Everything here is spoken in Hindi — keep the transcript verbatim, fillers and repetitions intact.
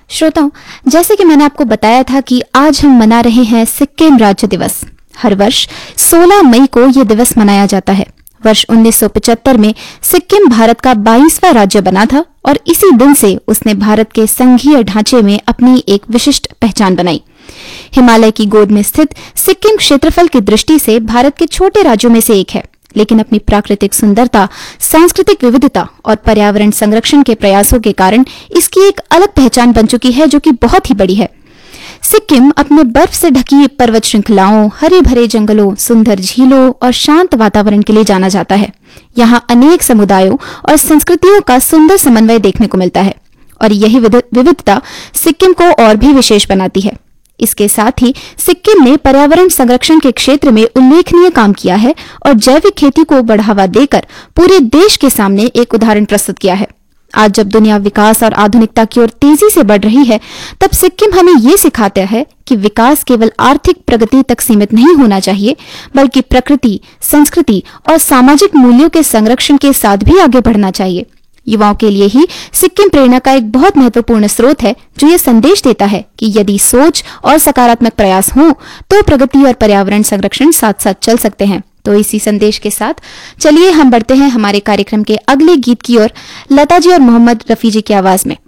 श्रोताओं, जैसे कि मैंने आपको बताया था कि आज हम मना रहे हैं सिक्किम राज्य दिवस। हर वर्ष सोलह मई को यह दिवस मनाया जाता है। वर्ष उन्नीस सौ पचहत्तर में सिक्किम भारत का बाईसवां राज्य बना था और इसी दिन से उसने भारत के संघीय ढांचे में अपनी एक विशिष्ट पहचान बनाई। हिमालय की गोद में स्थित सिक्किम क्षेत्रफल की दृष्टि से भारत के छोटे राज्यों में से एक है, लेकिन अपनी प्राकृतिक सुंदरता, सांस्कृतिक विविधता और पर्यावरण संरक्षण के प्रयासों के कारण इसकी एक अलग पहचान बन चुकी है, जो कि बहुत ही बड़ी है। सिक्किम अपने बर्फ से ढकी पर्वत श्रृंखलाओं, हरे भरे जंगलों, सुंदर झीलों और शांत वातावरण के लिए जाना जाता है। यहाँ अनेक समुदायों और संस्कृतियों का सुंदर समन्वय देखने को मिलता है और यही विविधता सिक्किम को और भी विशेष बनाती है। इसके साथ ही सिक्किम ने पर्यावरण संरक्षण के क्षेत्र में उल्लेखनीय काम किया है और जैविक खेती को बढ़ावा देकर पूरे देश के सामने एक उदाहरण प्रस्तुत किया है। आज जब दुनिया विकास और आधुनिकता की ओर तेजी से बढ़ रही है, तब सिक्किम हमें ये सिखाता है कि विकास केवल आर्थिक प्रगति तक सीमित नहीं होना चाहिए, बल्कि प्रकृति, संस्कृति और सामाजिक मूल्यों के संरक्षण के साथ भी आगे बढ़ना चाहिए। युवाओं के लिए ही सिक्किम प्रेरणा का एक बहुत महत्वपूर्ण स्रोत है, जो ये संदेश देता है कि यदि सोच और सकारात्मक प्रयास हों तो प्रगति और पर्यावरण संरक्षण साथ साथ चल सकते हैं। तो इसी संदेश के साथ चलिए हम बढ़ते हैं हमारे कार्यक्रम के अगले गीत की ओर, लता जी और मोहम्मद रफी जी की आवाज में।